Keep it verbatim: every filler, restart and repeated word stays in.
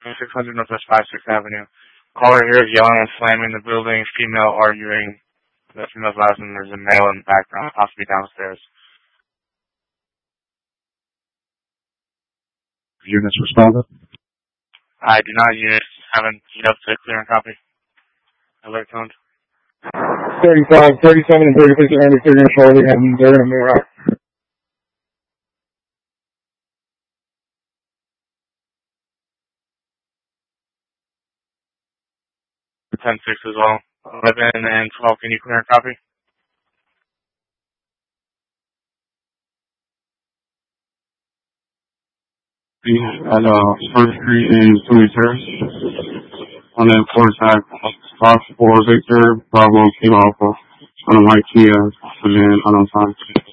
six hundred Northwest fifty-sixth Avenue. Caller here is yelling and slamming the building, female arguing. The female's loud and there's a male in the background, possibly downstairs. Units responded? I do not. Units haven't queued up to clear and copy. Alert toned. thirty-five, thirty-seven, and thirty-six are under clear and shortly, and they're going to move out. ten six as well. eleven and twelve, can you clear and copy? At uh, First Street and Tony Terrace. On that four side, Fox four Victor, Bravo came off of on a white Kia, and then on the side.